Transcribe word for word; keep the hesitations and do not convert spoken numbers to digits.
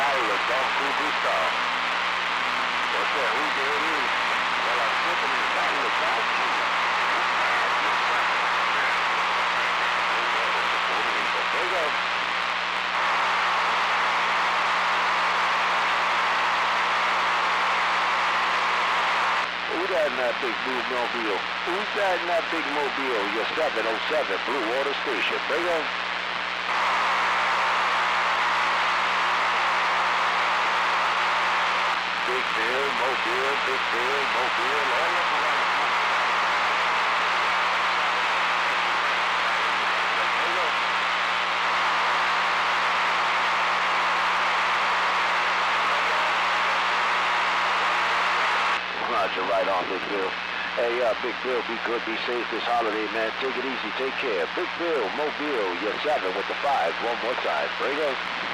Pilot, Golf two Vista. What's that? Who there it is? Well, I'm flipping the Pilot, Golf two. There you go. Who that in that big blue mobile? Who's that in that big mobile? Your seven oh seven Blue Water Station. There you go. Big Bill, Mobile, Big Bill, Mobile, all up around the front. There you go. Roger, right on, Big Bill. Hey, uh, Big Bill, be good, be safe this holiday, man. Take it easy, take care. Big Bill, Mobile, your seven with the five. One more time. There you go.